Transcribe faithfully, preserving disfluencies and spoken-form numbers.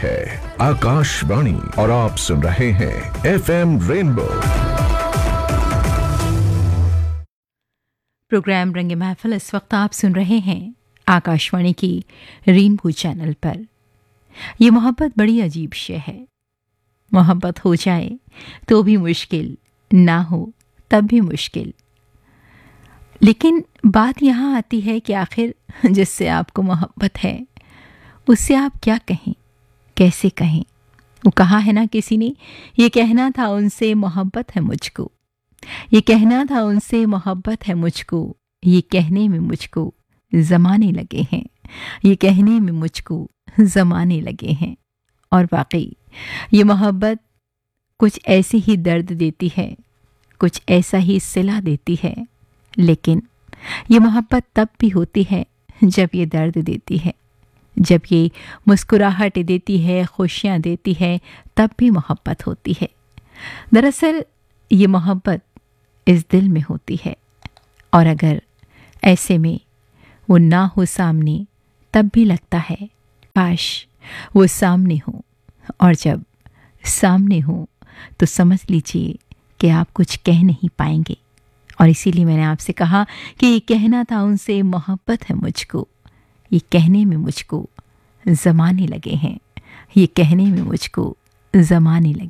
है आकाशवाणी और आप सुन रहे हैं एफ एम रेनबो। प्रोग्राम रंगे महफिल इस वक्त आप सुन रहे हैं आकाशवाणी की रेनबो चैनल पर। ये मोहब्बत बड़ी अजीब शे है। मोहब्बत हो जाए तो भी मुश्किल, ना हो तब भी मुश्किल। लेकिन बात यहाँ आती है कि आखिर जिससे आपको मोहब्बत है उससे आप क्या कहें, कैसे कहें। वो कहा है ना किसी ने, ये कहना था उनसे मोहब्बत है मुझको, ये कहना था उनसे मोहब्बत है मुझको, ये कहने में मुझको ज़माने लगे हैं, ये कहने में मुझको ज़माने लगे हैं। और वाकई ये मोहब्बत कुछ ऐसी ही दर्द देती है, कुछ ऐसा ही सिला देती है। लेकिन ये मोहब्बत तब भी होती है जब ये दर्द देती है, जब ये मुस्कुराहट देती है, खुशियाँ देती है, तब भी मोहब्बत होती है। दरअसल ये मोहब्बत इस दिल में होती है, और अगर ऐसे में वो ना हो सामने तब भी लगता है काश वो सामने हो, और जब सामने हो तो समझ लीजिए कि आप कुछ कह नहीं पाएंगे। और इसीलिए मैंने आपसे कहा कि ये कहना था उनसे मोहब्बत है मुझको, ये कहने में मुझको ज़माने लगे हैं, ये कहने में मुझको ज़माने लगे।